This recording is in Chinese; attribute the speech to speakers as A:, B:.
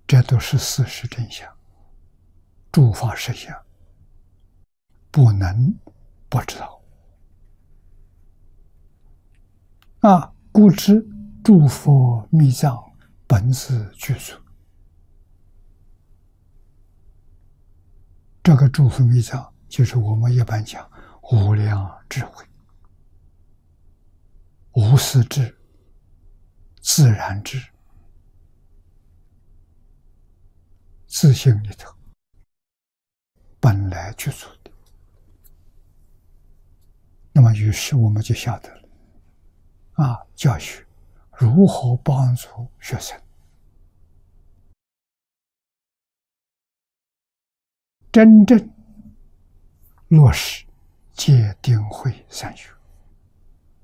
A: 这都是事实真相，诸法实相，不能不知道。故知诸佛密藏本自具足。这个诸佛密藏就是我们一般讲无量智慧、无私智、自然智，自性里头本来具足的。那么于是我们就晓得了教学如何帮助学生真正落实戒定慧三学。